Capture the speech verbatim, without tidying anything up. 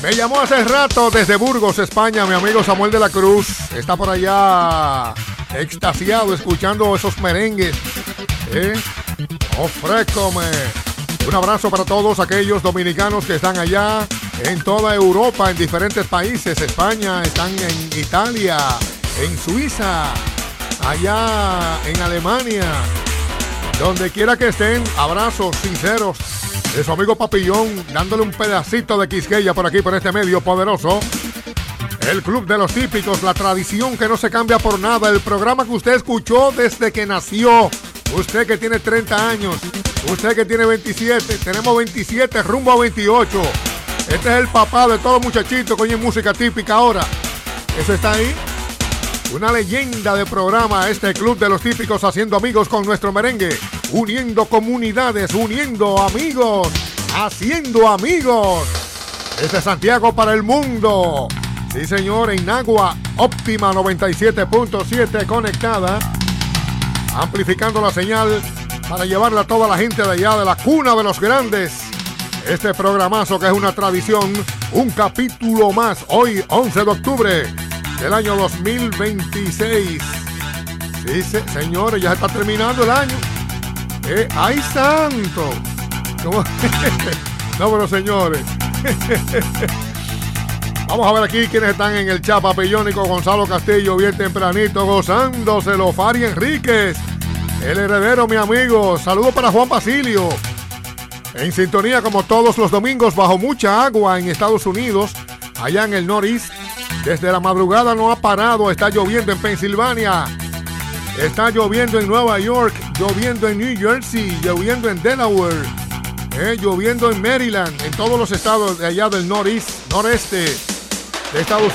Me llamó hace rato desde Burgos, España, mi amigo Samuel de la Cruz. Está por allá extasiado escuchando esos merengues. ¿Eh? Ofrécome. Un abrazo para todos aquellos dominicanos que están allá en toda Europa, en diferentes países. España, están en Italia, en Suiza, allá en Alemania. Donde quiera que estén, abrazos sinceros de su amigo Papillón, dándole un pedacito de Quisqueya por aquí, por este medio poderoso. El Club de los Típicos, la tradición que no se cambia por nada. El programa que usted escuchó desde que nació. Usted que tiene treinta años, usted que tiene veintisiete, tenemos veintisiete rumbo a veintiocho. Este es el papá de todos los muchachitos que oyen música típica ahora. Eso está ahí. Una leyenda de programa, este Club de los Típicos, haciendo amigos con nuestro merengue, uniendo comunidades, uniendo amigos, haciendo amigos. Desde Santiago para el mundo. Sí, señor, en Nagua, Óptima noventa y siete punto siete conectada, amplificando la señal para llevarla a toda la gente de allá, de la cuna de los grandes. Este programazo que es una tradición, un capítulo más, hoy once de octubre del año dos mil veintiséis. Sí, se, señores, ya está terminando el año. Eh, ¡Ay, santo! ¿Cómo? No, pero señores. Vamos a ver aquí quiénes están en el chat. Papillónico, Gonzalo Castillo, bien tempranito, gozándoselo. Fari Enríquez, el heredero, mi amigo. Saludos para Juan Basilio. En sintonía como todos los domingos, bajo mucha agua en Estados Unidos, allá en el Northeast. Desde la madrugada no ha parado, está lloviendo en Pensilvania, está lloviendo en Nueva York, lloviendo en New Jersey, lloviendo en Delaware, eh, lloviendo en Maryland, en todos los estados de allá del Northeast, noreste de Estados